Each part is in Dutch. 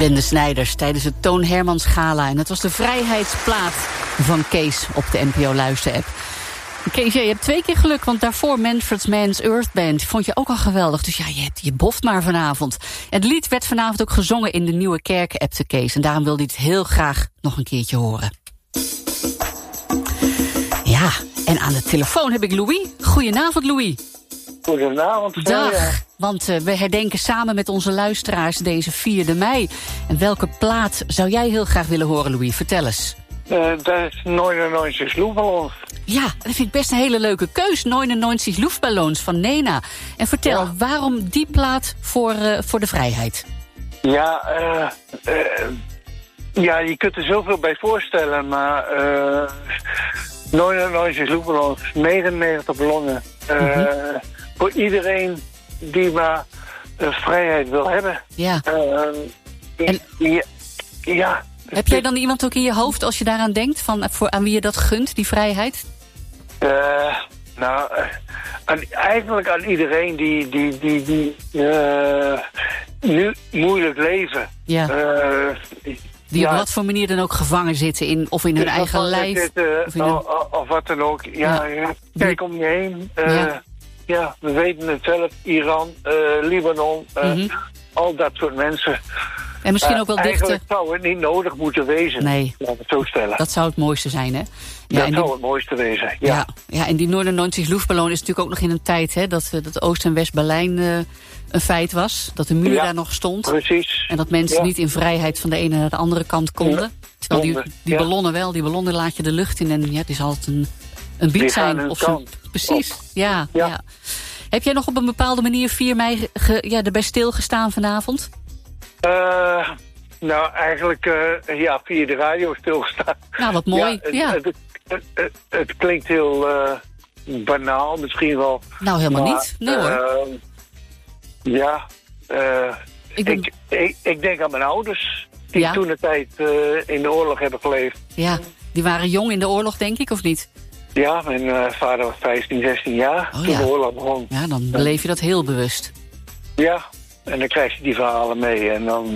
Ben de Snijders tijdens het Toon Hermans Gala. En dat was de vrijheidsplaat van Kees op de NPO Luister-app. Kees, je hebt 2 keer geluk, want daarvoor Manfred Mann's Earth Band vond je ook al geweldig. Dus ja, je boft maar vanavond. Het lied werd vanavond ook gezongen in de Nieuwe Kerk-app te Kees. En daarom wilde hij het heel graag nog een keertje horen. Ja, en aan de telefoon heb ik Louis. Goedenavond, Louis. Goedenavond. Dag, want we herdenken samen met onze luisteraars deze 4e mei. En welke plaat zou jij heel graag willen horen, Louis? Vertel eens. Dat is 99 Luftballons. Ja, dat vind ik best een hele leuke keus. 99 Luftballons van Nena. En vertel, waarom die plaat voor de vrijheid? Ja, je kunt er zoveel bij voorstellen, maar 99 Luftballons, 99 ballonnen. Voor iedereen die maar vrijheid wil hebben. Ja. Ja. Heb jij dan iemand ook in je hoofd als je daaraan denkt? Aan wie je dat gunt, die vrijheid? Eigenlijk aan iedereen die nu moeilijk leven. Ja. Die op wat voor manier dan ook gevangen zitten of in hun eigen lijf. Of wat dan ook. Ja. Kijk om je heen. Ja, we weten het zelf. Iran, Libanon, al dat soort mensen. En misschien ook wel eigenlijk zou het niet nodig moeten wezen. Nee. Laat het zo stellen. Dat zou het mooiste zijn, hè? Ja, dat zou het mooiste wezen, ja. Ja, en die 99 Luftballon is natuurlijk ook nog in een tijd, hè, dat Oost- en West-Berlijn een feit was. Dat de muur daar nog stond. Precies. En dat mensen niet in vrijheid van de ene naar de andere kant konden. Terwijl die ballonnen wel, die ballonnen laat je de lucht in. En het is altijd een beat zijn. Of zo. Precies, ja. Heb jij nog op een bepaalde manier 4 mei erbij stilgestaan vanavond? Eigenlijk via de radio stilgestaan. Nou, wat mooi. Het klinkt heel banaal misschien wel. Nou, helemaal niet. Nee hoor. Ik denk aan mijn ouders. Die toen de tijd in de oorlog hebben geleefd. Ja, die waren jong in de oorlog, denk ik, of niet? Ja, mijn vader was 15, 16 jaar toen de oorlog begon. Ja, dan beleef je dat heel bewust. Ja, en dan krijg je die verhalen mee. En dan,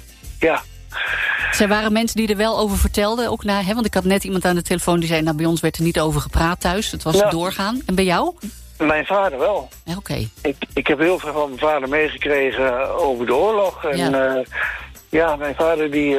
Er waren mensen die er wel over vertelden, ook want ik had net iemand aan de telefoon die zei, nou, bij ons werd er niet over gepraat thuis. Het was doorgaan. En bij jou? Mijn vader wel. Ja, oké. Ik heb heel veel van mijn vader meegekregen over de oorlog. En mijn vader die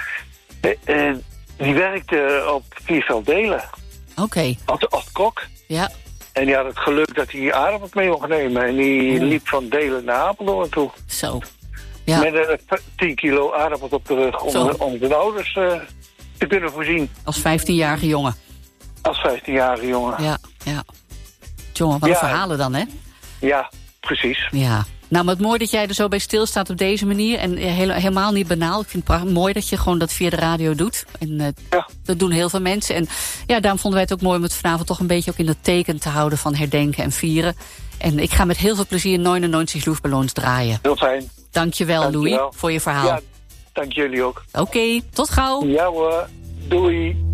werkte op Vierveld Delen. Oké. Als kok. Ja. En die had het geluk dat hij aardappels mee mocht nemen. En die liep van Delen naar Apeldoorn toe. Zo. Ja. Met 10 kilo aardappels op de rug om de ouders te kunnen voorzien. Als 15-jarige jongen. Als 15-jarige jongen. Ja. Jongen, wat een verhalen dan, hè? Ja, precies. Ja. Nou, maar het mooi dat jij er zo bij stilstaat op deze manier. En helemaal niet banaal. Ik vind het mooi dat je gewoon dat via de radio doet. En dat doen heel veel mensen. En daarom vonden wij het ook mooi om het vanavond toch een beetje ook in dat teken te houden van herdenken en vieren. En ik ga met heel veel plezier 99 Luftballons draaien. Heel fijn. Dankjewel, Louis, voor je verhaal. Ja, dank jullie ook. Oké, tot gauw. Ja hoor, doei.